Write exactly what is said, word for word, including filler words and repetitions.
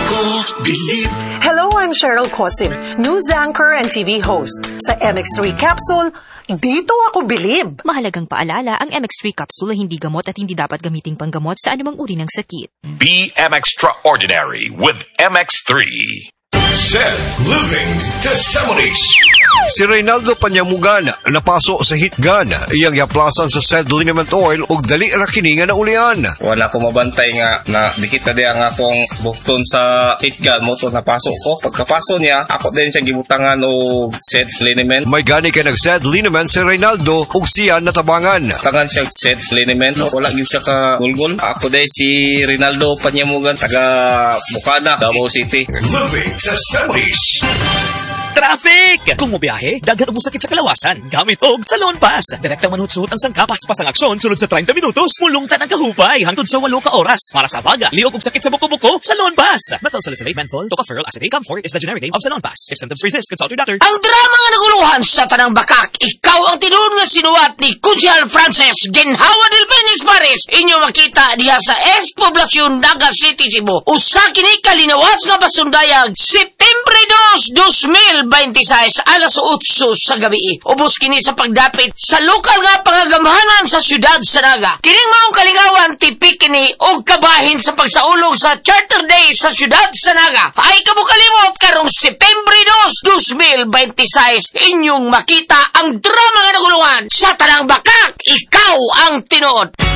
ako bilib. Hello, I'm Cheryl Cosim, news anchor and T V host. Sa M X three Capsule, dito ako bilib. Mahalagang paalala, ang M X three capsule ay hindi gamot at hindi dapat gamiting panggamot sa anumang uri ng sakit. Be M Extraordinary with M X three. Zed Living Testimonies. Si Reynaldo Panyamugan napaso sa hitgan iyang yaplasan sa Zed Liniment Oil ug dali ra kini nga naulian. Wala ko mabantay nga na dikit na diya nga akong bukton sa hitgan mo to napasok ko. Pagkapaso niya, ako din siya gibutangan og Zed Liniment. May gani kay nag Zed Liniment si Reynaldo ug siya natabangan. Tangan siya Zed Liniment. Wala gyud siya ka gulgol. Ako din si Reynaldo Panyamugan taga Bukana, Davao City. Living Testimonies. Traffic! Kung mobiyahe, daghan mo sakit sa kalawasan. Gamit og Salon Pass. Direktang manhut-suhot ang sangkapas pasang aksyon sunod sa thirty minutos. Mulungtan ang kahupay hangtod sa walo ka oras. Para sa baga, liog og sakit sa buko-buko, Salon Pass. Methyl salicylate menthol, tocopherol acetate, camphor is the generic name of Salon Pass. If symptoms persist, consult your doctor. Ang drama nga naguluhan sa tanang bakak, ikaw ang tinuod nga sinuwat ni Kunsyal Frances Ginhawa del Benis Pares. Inyo makita diha sa ex-poblasyon Naga City, Cebu. Usa kini kalinawas nga basundayag Septembre two, twenty twenty-six alas eight sa gabi. Ubos kini sa pagdapit sa lokal nga pangagamhanan sa syudad sa Naga. Kining maong kaligawan tipik kini og kabahin sa pagsaulog sa Charter Day sa syudad sa Naga. Ay kabukalimot karong Septembre two, twenty twenty-six inyong makita ang drama nga naguluhan sa tanang bakak. Ikaw ang tinuod.